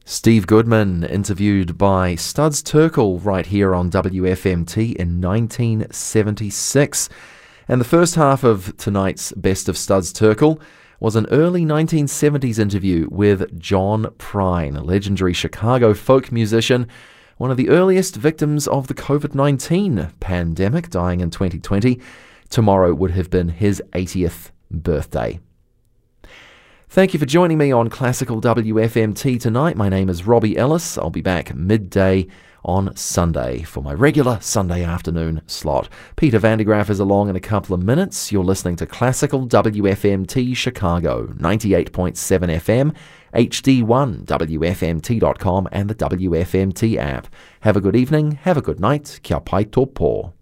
Steve Goodman, interviewed by Studs Terkel right here on WFMT in 1976. And the first half of tonight's Best of Studs Terkel was an early 1970s interview with John Prine, a legendary Chicago folk musician, one of the earliest victims of the COVID-19 pandemic, dying in 2020. Tomorrow would have been his 80th birthday. Thank you for joining me on Classical WFMT tonight. My name is Robbie Ellis. I'll be back midday on Sunday for my regular Sunday afternoon slot. Peter Vandegraff is along in a couple of minutes. You're listening to Classical WFMT Chicago, 98.7 FM, HD1, WFMT.com and the WFMT app. Have a good evening, have a good night. Kia pai tō pō.